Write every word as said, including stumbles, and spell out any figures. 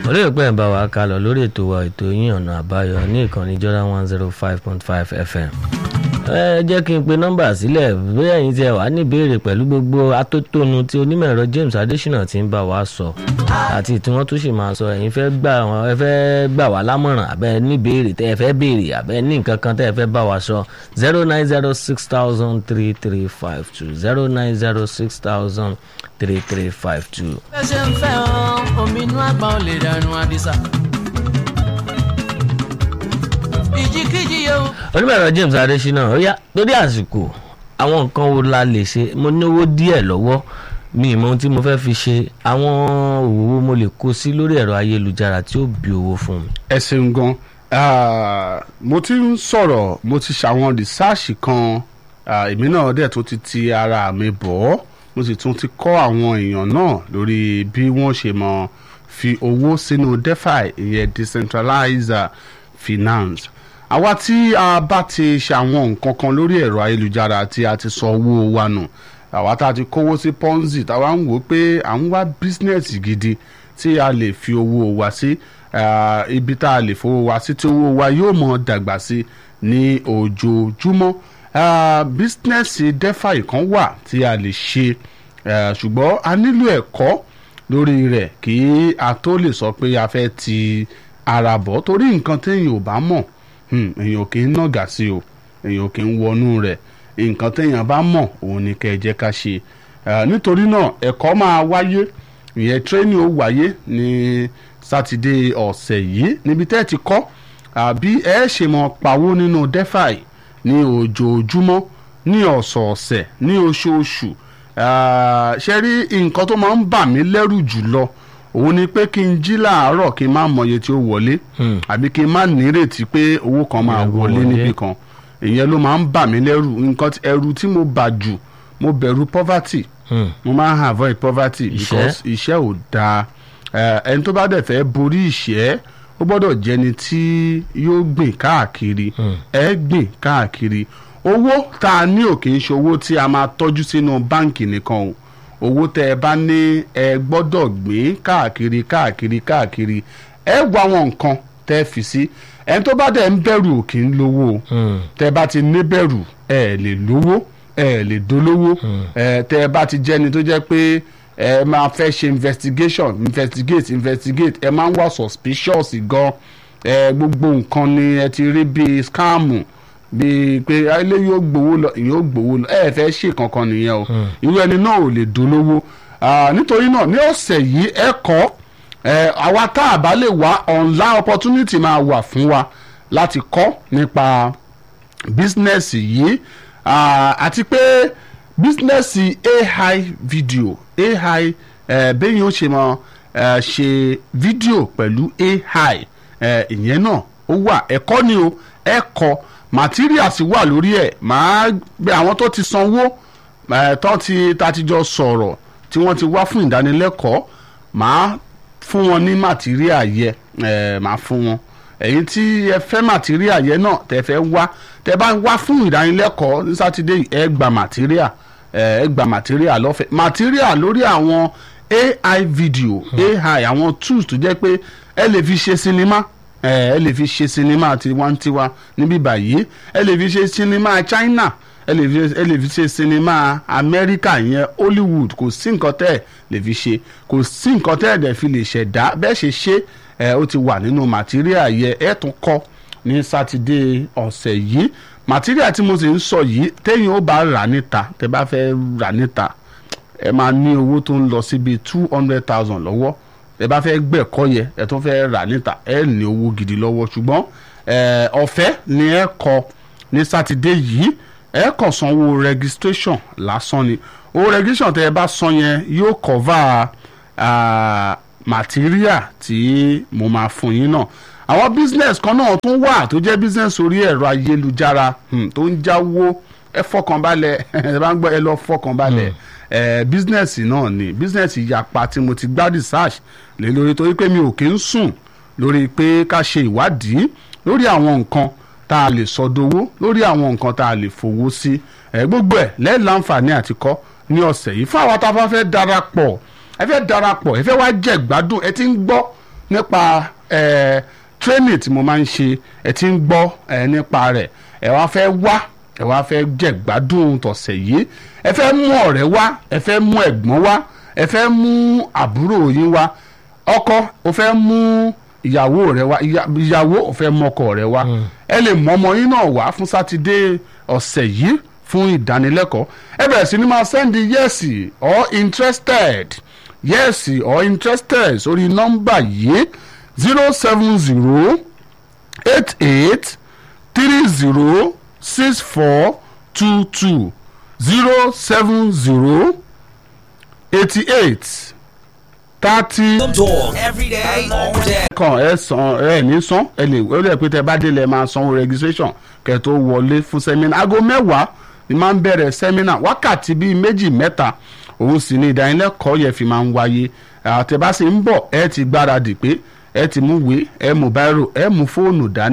mo lérò pé ẹ̀ ń bá wa ká lọ lórí ètò wa ètò yín ọ̀nà àbáyọ ní ìkànnì Jordan one zero five point five F M. ẹ jẹ́ kí n pe nọ́mbà sílẹ̀ bí ẹ̀yin tí ẹ wà ní ìbéèrè pẹ̀lú gbogbo atótónu tí onímọ̀ ẹ̀rọ James Adésínà ti ń bá wa sọ àti tí wọ́n tún sì máa sọ ẹ̀yin fẹ́ gbà wọ́n ẹ fẹ́ gbà wá lámọ̀ràn àbẹ́ ní ìbéèrè tẹ́ ẹ fẹ́ béèrè àbẹ́ ní nǹkan kan tẹ́ ẹ fẹ́ bá wa sọ zero nine zero six thousand three three five two zero nine zero six thousand three three five two. ẹ ṣe ń fẹ́ ọ́n omi inú àgbà ò lè dànù àdìsá. ìjìkíjì yóò. onímọ̀ ẹ̀rọ James Adésínà ó yá lórí àsìkò àwọn nǹkan wo la lè ṣe mo ní owó díẹ̀ lọ́wọ́ mi ìmọ̀ ohun tí mo fẹ́ fi ṣe àwọn òwò mo lè kó sí lórí ẹ̀rọ ayélujára tí ó bí owó fún mi. ẹ ṣeun gan mo ti ń sọ̀rọ̀ mo ti ṣàwọn rìsáàṣì kan èmi náà dẹ̀ tó ti ti ara mi bọ̀ ọ́ mo sì tún ti kọ́ àwọn èèyàn náà lórí bí wọ́n ṣe mọ̀ fi owó sínú DeFi ìyẹn decentralized finance. àwa tí a bá ti ṣàwọn nǹkan kan lórí ẹ̀rọ ayélujára tí a ti sọ owó wa nù àwa tá a ti kówó sí Ponzi táwa ń wò pé à ń wá bísínẹ́sì gidi tí a lè fi owó wa sí ibi tá a lè fowó wa sí tí owó wa yóò mọ̀ dàgbà sí ní ojoojúmọ́. bísínẹ́sì DeFi kan wà tí a lè ṣe ṣùgbọ́n a nílò ẹ̀kọ́ lórí rẹ̀ kí a tó lè sọ pé a fẹ́ ti ara bọ̀ torí nǹkan téèyàn ò bá mọ̀ èèyàn kì í nàgà sí o èèyàn kì í wọnú rẹ̀ nǹkan téèyàn bá mọ̀ òun ni kẹ́ ẹ jẹ́ ká ṣe nítorí náà ẹ̀kọ́ máa wáyé ìyẹn tírénì ó wáyé ní sátidé ọ̀sẹ̀ yìí níbi tẹ́ ẹ ti kọ́ àbí ẹ ṣe mọ̀ pawó nínú DeFi ní ojoojúmọ́ ní ọ̀sọ̀ọ̀sẹ̀ ní oṣooṣù ṣe rí nǹkan tó máa ń bà mí lẹ́rù jùlọ òun ni pé kí n jí láàárọ̀ kí n má mọye tí ó wọlé àbí kí n má nírètí pé owó kan máa wọlé níbì kan ìyẹn ló máa ń bà mí lẹ́rù nǹkan ẹrù tí mo bà jù mo bẹ̀rù poverty mo máa ń avoid poverty because iṣẹ́ ò dáa ẹni tó bá dẹ̀ fẹ́ borí ìṣẹ́ ó gbọ́dọ̀ jẹni tí yóò gbìn káàkiri ẹ gbìn káàkiri owó tá a ní ò kì í ṣe owó tí a máa tọ́jú sínú báǹkì nìkan o owó tẹ́ ẹ bá ní ẹ gbọ́dọ̀ gbìn káàkiri káàkiri káàkiri ẹ wá àwọn nǹkan tẹ́ ẹ fi sí ẹni tó bá dẹ̀ ń bẹ̀rù ò kì í lówó tẹ́ ẹ bá ti ní bẹ̀rù ẹ lè lówó ẹ lè dolówó ẹ tẹ́ ẹ bá ti jẹ́ni tó jẹ́ pé ẹ máa fẹ́ ṣe investigation investigate investigate ẹ máa ń wà suspicious gan ẹ gbogbo nǹkan ni ẹ ti rí bíi scam bíi pé ilé yóò gbowó lọ yóò gbowó lọ ẹ fẹ́ ṣe kankan nìyẹn o irú ẹni náà ò lè dolówó nítorí náà ní ọ̀sẹ̀ yìí ẹ kọ́ àwa tá a bá lè wá online opportunity máa wà fún wa láti kọ́ nípa bísínẹ́sì yìí àti pé bísínẹ́sì A I video A I bẹ́ẹ̀ yóò ṣe mọ ṣe fídíò pẹ̀lú A I ìyẹn náà ó wà ẹ̀kọ́ ni o ẹ̀kọ́ materials wà lórí ẹ̀ máa gbé àwọn tó ti sanwó tó ti ta ti jọ sọ̀rọ̀ tí wọ́n ti wá fún ìdánilẹ́kọ̀ọ́ máa fún wọn ní material yẹ máa fún wọn ẹ̀yin tí ẹ fẹ́ material yẹ náà tẹ fẹ́ wá tẹ bá wá fún ìdánilẹ́kọ̀ọ́ ní sátidé ẹ gba material ẹ gba material lọ́fẹ̀ẹ́ material lórí àwọn A I video A I àwọn tools tó jẹ́ pé ẹ lè fi ṣe sinimá ẹ lè fi ṣe sinimá tiwantiwa níbí báyìí ẹ lè fi ṣe sinimá China ẹ lè fi ẹ lè fi ṣe sinimá Amẹ́ríkà yẹn Hollywood kò sí nǹkan tẹ́ ẹ lè fi ṣe kò sí nǹkan tẹ́ ẹ dẹ̀ fi lè ṣẹ̀dá bẹ́ẹ̀ ṣe ṣe ẹ ó ti wà nínú material yẹn ẹ tún kọ́ ní sátidé ọ̀sẹ̀ yìí material tí mo sì ń sọ yìí téèyàn ó bá rà níta tẹ́ bá fẹ́ rà níta ẹ máa ní owó tó ń lọ síbi two hundred thousand lọ́wọ́ ẹ bá fẹ́ gbẹ̀kọ́ yẹ ẹ tún fẹ́ rà níta ẹ ní owó gidi lọ́wọ́ ṣùgbọ́n ọ̀fẹ́ ni ẹ kọ́ ní sátidé yìí ẹ kàn sanwó registration lásán ni owó registration tẹ́ ẹ bá san yẹn yóò cover material tí mo máa fún yín náà àwọn business kan náà tún wà tó jẹ́ business orí ẹ̀rọ ayélujára tó ń jáwó ẹ fọkànbalẹ̀ ẹ bá ń gbọ́ ẹ lọ fọkànbalẹ̀ ẹ business náà ni business ìyapa tí mo ti gbá research lé lórí torí pé mi ò kí ń sùn lórí pé ká ṣe ìwádìí lórí àwọn nǹkan tá a lè sọdowó lórí àwọn nǹkan tá a lè fowó sí ẹ gbogbo ẹ lẹ́ẹ̀ láǹfààní àti kọ́ ní ọ̀sẹ̀ yìí fún àwọn tá a bá fẹ́ darapọ̀ ẹ fẹ́ darapọ̀ ẹ fẹ́ wá jẹ gbádùn ẹ ti ń gbọ́ nípa ẹ training tí mo máa ń ṣe ẹ ti ń gbọ́ ẹ nípa rẹ̀ ẹ wá fẹ́ wá ẹ wá fẹ́ jẹ̀gbádùn tọ̀sẹ̀ yìí ẹ fẹ́ mú ọ̀rẹ́ wá ẹ fẹ́ mú ẹ̀gbọ́n wá ẹ fẹ́ mú àbúrò yín wá ọkọ ó fẹ́ mú ìyàwó rẹ wá ìyàwó ó fẹ́ mú ọkọ rẹ wá ẹ lè mọ ọmọ yín náà wá fún sátidé ọ̀sẹ̀ yìí fún ìdánilẹ́kọ̀ọ́ ẹ bẹ̀rẹ̀ sí ni máa sẹ́ndì yẹ́sì or interested yẹ́sì or interested sórí nọ́mbà yìí zero seven zero eight eight three zero six four two two zero seven zero eighty eight thirty. Talk every day, all day. kan ẹ san ẹ ní san ẹ lè ó lè pé tẹ bá délẹ̀ máa sanwó registration kẹ́ tó wọlé fún sẹ́mínà aago mẹ́wàá ni máa ń bẹ̀rẹ̀ sẹ́mínà wákàtí bíi méjì mẹ́ta òun sì ni ìdánilẹ́kọ̀ọ́ yẹn fi máa ń wáyé àtẹ̀bá sì ń bọ̀ ẹ ti gbáradì pé ẹ ti mú wé ẹ mú báírò ẹ mú fóònù dání.